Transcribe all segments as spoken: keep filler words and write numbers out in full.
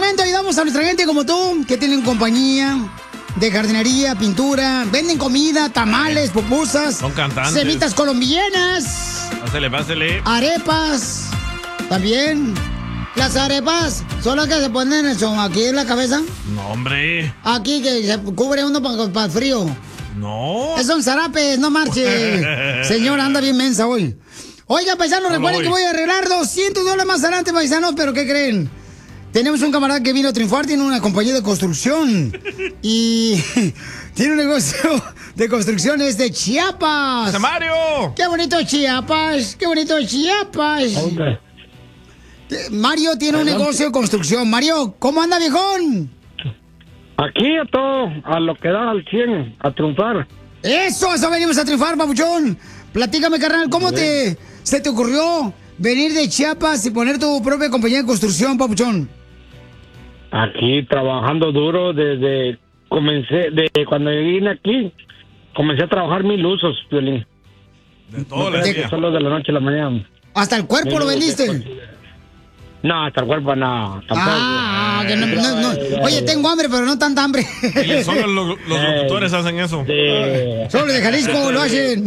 segmento ayudamos a nuestra gente como tú, que tienen compañía de jardinería, pintura, venden comida, tamales, pupusas. Son cantantes. Semitas colombianas. Pásale, pásale. Arepas. También. Las arepas son las que se ponen eso, aquí en la cabeza. No, hombre. Aquí que se cubre uno para el frío. No. Es un zarapes, no marche. Señora, anda bien mensa hoy. Oiga, paisanos, No, recuerden no que voy a arreglar doscientos dólares más adelante, paisanos, pero ¿qué creen? Tenemos un camarada que vino a triunfar, tiene una compañía de construcción y tiene un negocio de construcciones de Chiapas. ¡Mario! ¡Qué bonito Chiapas! ¡Qué bonito Chiapas! Hombre. Mario tiene un negocio de construcción. Mario, ¿cómo anda, viejón? Aquí a todo, a lo que da al cien, a triunfar. Eso, eso venimos a triunfar, papuchón. Platícame, carnal, ¿cómo te se te ocurrió venir de Chiapas y poner tu propia compañía de construcción, papuchón? Aquí trabajando duro desde, comencé, de cuando vine aquí, comencé a trabajar mil usos, Piolín. De todo No el creas día. que solo de la noche a la mañana. ¿Hasta el cuerpo lo vendiste? No, hasta el cuerpo no, tampoco. Ah, que no, no, no. Oye, tengo hambre, pero no tanta hambre. Y solo los, los locutores hacen eso. De- Solo los de Jalisco lo hacen.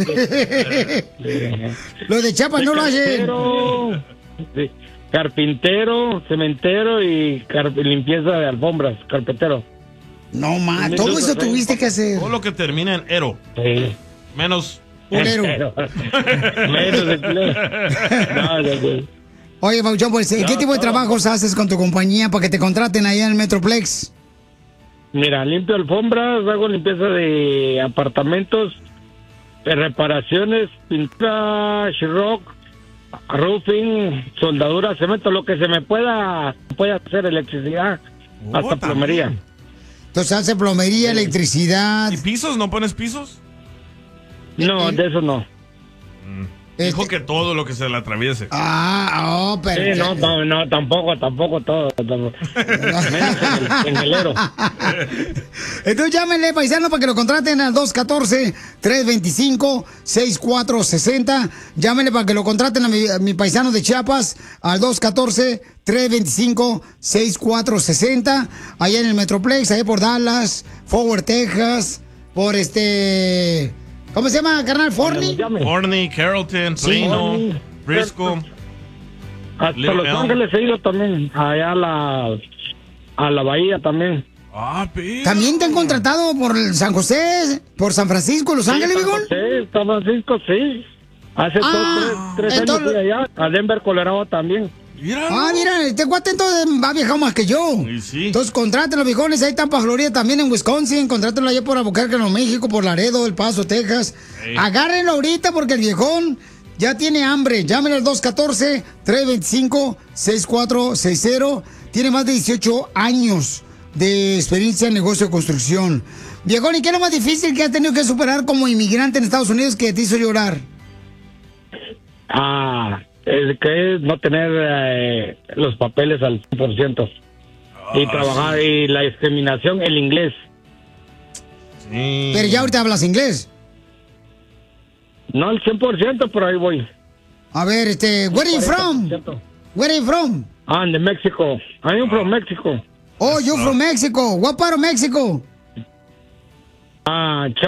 Los de Chiapas no lo hacen. Carpintero, sí, carpintero, cementero y car- limpieza de alfombras, carpintero. No, ma, todo eso tuviste que hacer. Todo lo que termina en ero. Sí. Menos Culero. Menos de culero. No, no, no. Oye, papuchón, pues, ¿qué No, tipo de todo. trabajos haces con tu compañía para que te contraten allá en el Metroplex? Mira, limpio alfombras, hago limpieza de apartamentos, de reparaciones, pintura, rock, roofing, soldadura, cemento, lo que se me pueda, puede hacer, electricidad, Oh, hasta también. plomería. Entonces hace plomería, electricidad. ¿Y pisos? ¿No pones pisos? No, de eso no. Dijo Este- que todo lo que se le atraviese. Ah, oh, Sí, pero... no, no, no, tampoco, tampoco todo. tampoco. Menos en el, en el ero. Entonces llámenle, paisano, para que lo contraten al dos uno cuatro, tres dos cinco, seis cuatro seis cero. Llámenle para que lo contraten a mi, a mi paisano de Chiapas al dos uno cuatro, tres dos cinco, seis cuatro seis cero. Allá en el Metroplex, allá por Dallas, Forward, Texas, por este... ¿Cómo se llama, carnal? ¿Forney? Llame. Forney, Carrollton, Plano, Forney, Briscoe. Hasta Little Los Elm. Ángeles he ido también, allá a la, a la bahía también. Ah, pero... ¿También te han contratado por el San José, por San Francisco, Los Ángeles, Sí, viejón? Sí, San Francisco, sí. Hace Ah, dos, tres, tres entonces- años fui allá, a Denver, Colorado también. Mira. Ah, mira, este cuate entonces va viajado más que yo. Y sí. Entonces, contrátenlo, viejones. Ahí están para Florida, también en Wisconsin. Contrátenlo allá por Albuquerque, Nuevo México, por Laredo, El Paso, Texas. Ey. Agárrenlo ahorita porque el viejón ya tiene hambre. Llámenle al dos uno cuatro, tres dos cinco, seis cuatro seis cero. Tiene más de dieciocho años de experiencia en negocio de construcción. Viejón, ¿y qué es lo más difícil que has tenido que superar como inmigrante en Estados Unidos que te hizo llorar? Ah, es que es no tener eh, los papeles al cien por ciento. Y Ah, trabajar, y la discriminación, el inglés. Sí. Pero ya ahorita hablas inglés. No al cien por ciento, pero ahí voy. A ver, este, where are you from? cuarenta por ciento. Where are you from? Ah, de México. I am from Mexico. Oh, you from Mexico. What part of Mexico? Ah,